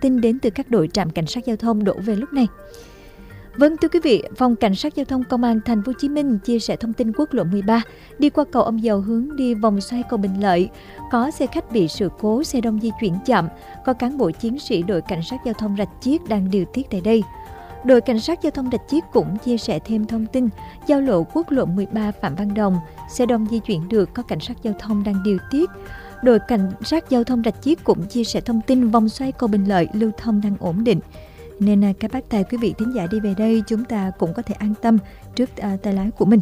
tin đến từ các đội trạm cảnh sát giao thông đổ về lúc này. Vâng, thưa quý vị, Phòng Cảnh sát Giao thông Công an Thành phố Hồ Chí Minh chia sẻ thông tin quốc lộ 13 đi qua cầu Ông Dầu hướng đi vòng xoay cầu Bình Lợi. Có xe khách bị sự cố, xe đông di chuyển chậm. Có cán bộ chiến sĩ đội Cảnh sát Giao thông Rạch Chiếc đang điều tiết tại đây. Đội Cảnh sát Giao thông Rạch Chiếc cũng chia sẻ thêm thông tin giao lộ quốc lộ 13 Phạm Văn Đồng, xe đông di chuyển được, có cảnh sát giao thông đang điều tiết. Đội Cảnh sát Giao thông Rạch Chiếc cũng chia sẻ thông tin vòng xoay cầu Bình Lợi lưu thông đang ổn định. Nên các bác tài quý vị thính giả đi về đây chúng ta cũng có thể an tâm trước tay lái của mình.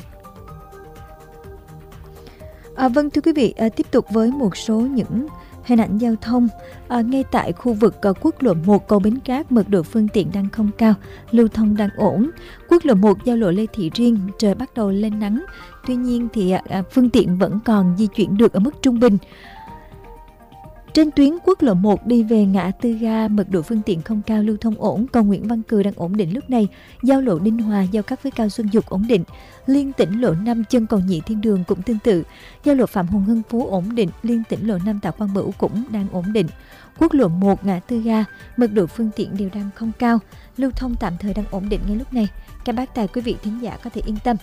Vâng, thưa quý vị, tiếp tục với một số những hình ảnh giao thông. Ngay tại khu vực quốc lộ 1 cầu Bến Cát, mật độ phương tiện đang không cao, lưu thông đang ổn. Quốc lộ 1 giao lộ Lê Thị Riêng, trời bắt đầu lên nắng. Tuy nhiên thì phương tiện vẫn còn di chuyển được ở mức trung bình. Trên tuyến quốc lộ 1 đi về ngã tư ga, mật độ phương tiện không cao, lưu thông ổn. Cầu Nguyễn Văn Cừ đang ổn định lúc này. Giao lộ Ninh Hòa giao cắt với Cao Xuân Dục ổn định. Liên tỉnh lộ 5 chân cầu Nhị Thiên Đường cũng tương tự. Giao lộ Phạm Hùng Hưng Phú ổn định. Liên tỉnh lộ 5 Tạ Quang Bửu cũng đang ổn định. Quốc lộ 1 ngã tư ga, mật độ phương tiện đều đang không cao, lưu thông tạm thời đang ổn định ngay lúc này. Các bác tài quý vị thính giả có thể yên tâm.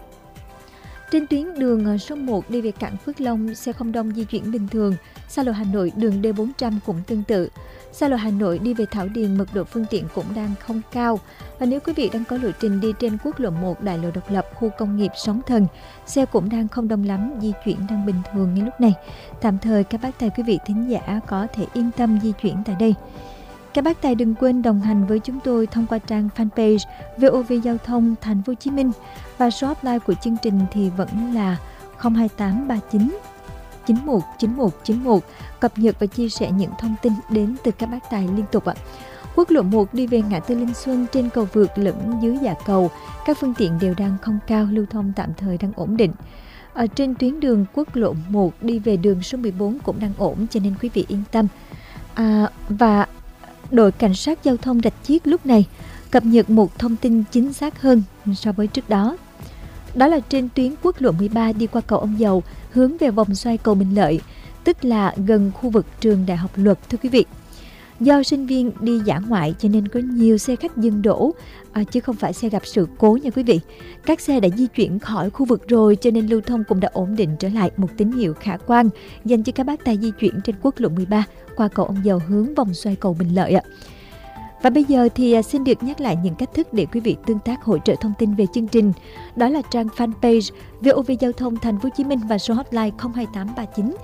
Trên tuyến đường số 1 đi về cảng Phước Long, xe không đông di chuyển bình thường. Xa lộ Hà Nội đường D400 cũng tương tự. Xa lộ Hà Nội đi về Thảo Điền, mật độ phương tiện cũng đang không cao. Và nếu quý vị đang có lộ trình đi trên quốc lộ 1 đại lộ Độc Lập, khu công nghiệp Sóng Thần, xe cũng đang không đông lắm, di chuyển đang bình thường ngay lúc này. Tạm thời các bác tài quý vị thính giả có thể yên tâm di chuyển tại đây. Các bác tài đừng quên đồng hành với chúng tôi thông qua trang fanpage VOV Giao thông Thành phố Hồ Chí Minh, và số hotline của chương trình thì vẫn là 02839 919191, cập nhật và chia sẻ những thông tin đến từ các bác tài liên tục ạ. Quốc lộ 1 đi về ngã tư Linh Xuân, trên cầu vượt lẫn dưới dạ cầu, các phương tiện đều đang không cao, lưu thông tạm thời đang ổn định. Ở trên tuyến đường quốc lộ 1 đi về đường số 14 cũng đang ổn, cho nên quý vị yên tâm. Và đội Cảnh sát Giao thông Rạch Chiếc lúc này cập nhật một thông tin chính xác hơn so với trước đó. Đó là trên tuyến quốc lộ 13 đi qua cầu Ông Dầu hướng về vòng xoay cầu Bình Lợi, tức là gần khu vực trường Đại học Luật, thưa quý vị. Do sinh viên đi dã ngoại cho nên có nhiều xe khách dừng đổ, chứ không phải xe gặp sự cố nha quý vị. Các xe đã di chuyển khỏi khu vực rồi cho nên lưu thông cũng đã ổn định trở lại, một tín hiệu khả quan dành cho các bác tài di chuyển trên quốc lộ 13 qua cầu Ông Dầu hướng vòng xoay cầu Bình Lợi ạ. Và bây giờ thì xin được nhắc lại những cách thức để quý vị tương tác hỗ trợ thông tin về chương trình. Đó là trang fanpage VOV Giao thông Thành phố Hồ Chí Minh và số hotline 02839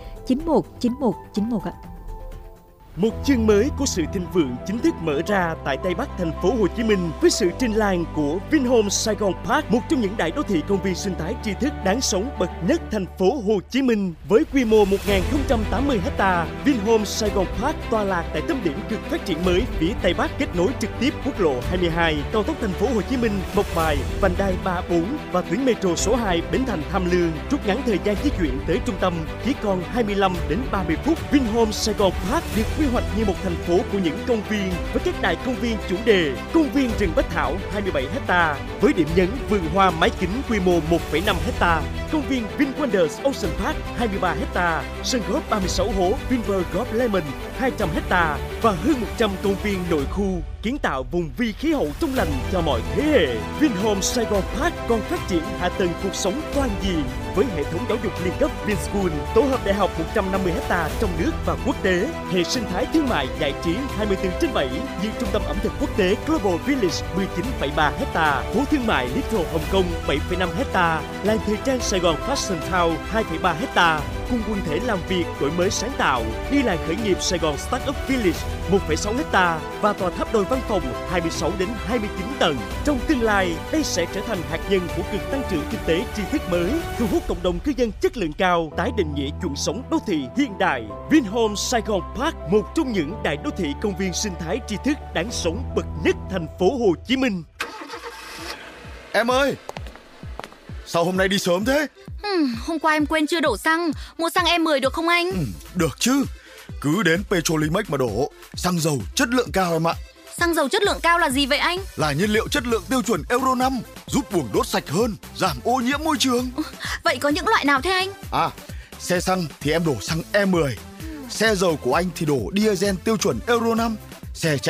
919191 ạ. Một chương mới của sự thịnh vượng chính thức mở ra tại Tây Bắc Thành phố Hồ Chí Minh với sự trình làng của Vinhomes Saigon Park, một trong những đại đô thị công viên sinh thái tri thức đáng sống bậc nhất thành phố Hồ Chí Minh. Với quy mô 1.080 ha, Vinhomes Saigon Park tọa lạc tại tâm điểm cực phát triển mới phía Tây Bắc, kết nối trực tiếp quốc lộ 22, cao tốc Thành phố Hồ Chí Minh, Mộc Bài, vành đai 34 và tuyến metro số 2 Bến Thành Tham Lương, rút ngắn thời gian di chuyển tới trung tâm chỉ còn 25 đến 30 phút. Vinhomes Saigon Park được quy hoạch như một thành phố của những công viên với các đại công viên chủ đề: công viên rừng Bách Thảo 27 ha với điểm nhấn vườn hoa mái kính quy mô 1,5 ha, công viên VinWonders Ocean Park 23 ha, sân golf 36 hố Vinpearl Golf Lemon 200 ha và hơn 100 công viên nội khu, kiến tạo vùng vi khí hậu trong lành cho mọi thế hệ. Vinhomes Saigon Park còn phát triển hạ tầng cuộc sống toàn diện với hệ thống giáo dục liên cấp Vinschool, tổ hợp đại học 150 ha trong nước và quốc tế, hệ sinh thái thương mại giải trí 24/7 như trung tâm ẩm thực quốc tế Global Village 19,3 ha, phố thương mại Little Hồng Kông 7,5 ha, làng thời trang Sài Gòn Fashion Town 2,3 ha, cùng quần thể làm việc đổi mới sáng tạo như làng khởi nghiệp Sài Gòn Startup Village 1,6 ha và tòa tháp đôi văn phòng 26 đến 29 tầng. Trong tương lai, đây sẽ trở thành hạt nhân của cực tăng trưởng kinh tế tri thức mới, thu hút cộng đồng cư dân chất lượng cao, tái định nghĩa chuẩn sống đô thị hiện đại. Vinhomes Saigon Park, một trong những đại đô thị công viên sinh thái tri thức đáng sống bậc nhất thành phố Hồ Chí Minh. Em ơi, sao hôm nay đi sớm thế? Hôm qua em quên chưa đổ xăng, mua xăng E10 được không anh? Được chứ, cứ đến Petrolimex mà đổ, xăng dầu chất lượng cao em ạ. Xăng dầu chất lượng cao là gì vậy anh? Là nhiên liệu chất lượng tiêu chuẩn Euro 5, giúp buồng đốt sạch hơn, giảm ô nhiễm môi trường. Vậy có những loại nào thế anh? Xe xăng thì em đổ xăng E10, xe dầu của anh thì đổ diesel tiêu chuẩn Euro 5, xe chạy